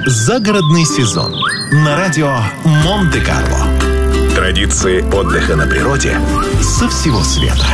Загородный сезон на радио Монте-Карло. Традиции отдыха на природе со всего света.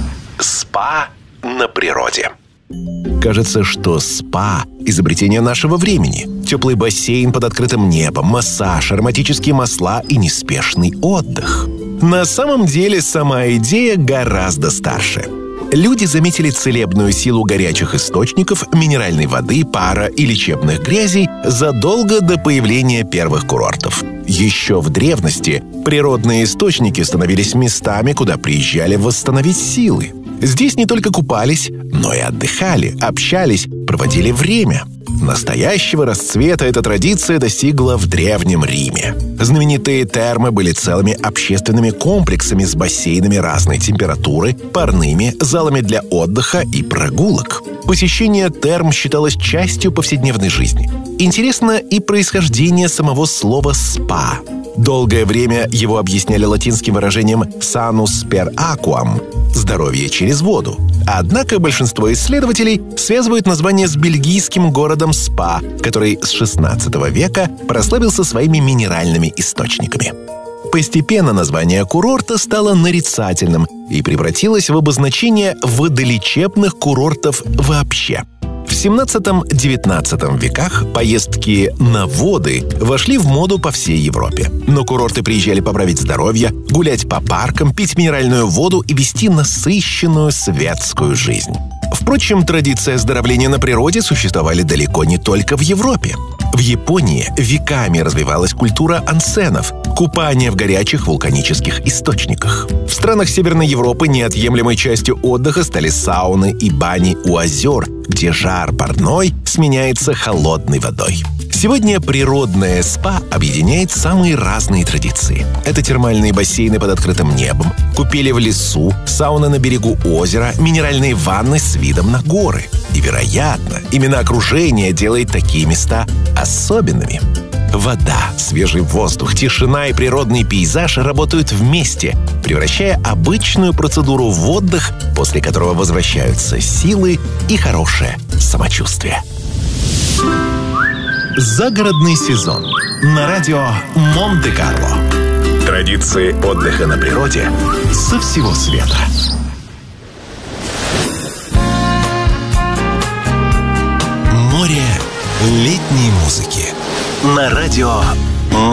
СПА на природе. Кажется, что СПА – изобретение нашего времени. Теплый бассейн под открытым небом, массаж, ароматические масла и неспешный отдых. На самом деле сама идея гораздо старше. Люди заметили целебную силу горячих источников, минеральной воды, пара и лечебных грязей задолго до появления первых курортов. Еще в древности природные источники становились местами, куда приезжали восстановить силы. Здесь не только купались, но и отдыхали, общались, проводили время. Настоящего расцвета эта традиция достигла в Древнем Риме. Знаменитые термы были целыми общественными комплексами с бассейнами разной температуры, парными, залами для отдыха и прогулок. Посещение терм считалось частью повседневной жизни. Интересно и происхождение самого слова «спа». Долгое время его объясняли латинским выражением «sanus per aquam» – «здоровье через воду». Однако большинство исследователей связывают название с бельгийским городом Спа, который с XVI века прославился своими минеральными источниками. Постепенно название курорта стало нарицательным и превратилось в обозначение водолечебных курортов вообще. В XVII-XIX веках поездки на воды вошли в моду по всей Европе. На курорты приезжали поправить здоровье, гулять по паркам, пить минеральную воду и вести насыщенную светскую жизнь. Впрочем, традиции оздоровления на природе существовали далеко не только в Европе. В Японии веками развивалась культура онсенов – купания в горячих вулканических источниках. В странах Северной Европы неотъемлемой частью отдыха стали сауны и бани у озер, где жар парной сменяется холодной водой. Сегодня природное СПА объединяет самые разные традиции. Это термальные бассейны под открытым небом, купели в лесу, сауна на берегу озера, минеральные ванны с видом на горы. И, вероятно, именно окружение делает такие места особенными. Вода, свежий воздух, тишина и природный пейзаж работают вместе, превращая обычную процедуру в отдых, после которого возвращаются силы и хорошее самочувствие. Загородный сезон на радио Монте-Карло. Традиции отдыха на природе со всего света. Море летней музыки на радио